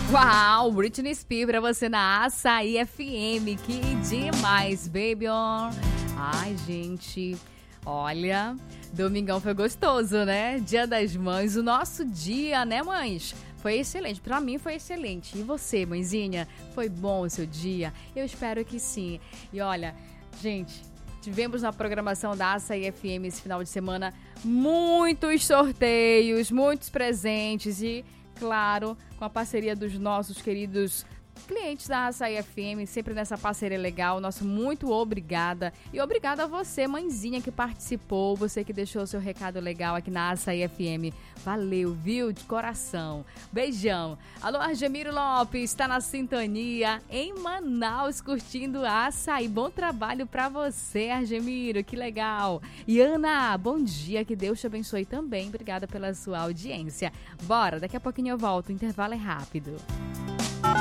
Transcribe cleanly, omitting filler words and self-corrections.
Uau, Britney Spears pra você na Açaí FM. Que demais, baby on. Ai, gente, olha, domingão foi gostoso, né? Dia das Mães, o nosso dia, né, mães? Foi excelente, pra mim foi excelente. E você, mãezinha, foi bom o seu dia? Eu espero que sim. E olha, gente, tivemos na programação da Açaí FM esse final de semana muitos sorteios, muitos presentes e, claro, com a parceria dos nossos queridos clientes da Açaí FM, sempre nessa parceria legal. Nosso muito obrigada. E obrigada a você, mãezinha, que participou, você que deixou o seu recado legal aqui na Açaí FM. Valeu, viu? De coração. Beijão. Alô, Argemiro Lopes, está na sintonia em Manaus, curtindo a Açaí. Bom trabalho pra você, Argemiro, que legal. E Ana, bom dia, que Deus te abençoe também. Obrigada pela sua audiência. Bora, daqui a pouquinho eu volto, o intervalo é rápido.